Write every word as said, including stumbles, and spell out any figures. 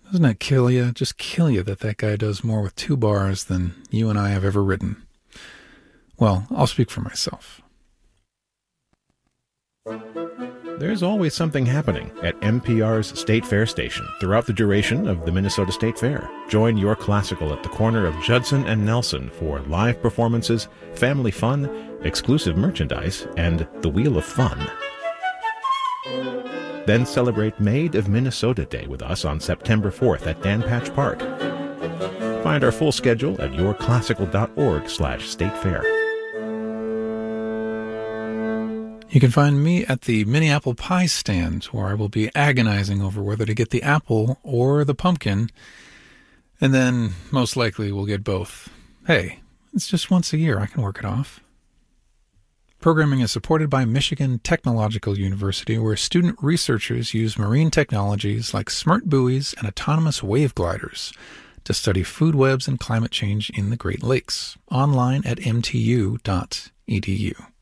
Doesn't it kill you? Just kill you that that guy does more with two bars than you and I have ever written. Well, I'll speak for myself. There's always something happening at N P R's State Fair station throughout the duration of the Minnesota State Fair. Join Your Classical at the corner of Judson and Nelson for live performances, family fun, exclusive merchandise, and the Wheel of Fun. Then celebrate Made of Minnesota Day with us on September fourth at Dan Patch Park. Find our full schedule at yourclassical.org slash state fair. You can find me at the mini apple pie stand, where I will be agonizing over whether to get the apple or the pumpkin, and then most likely we'll get both. Hey, it's just once a year. I can work it off. Programming is supported by Michigan Technological University, where student researchers use marine technologies like smart buoys and autonomous wave gliders to study food webs and climate change in the Great Lakes. Online at m t u dot e d u.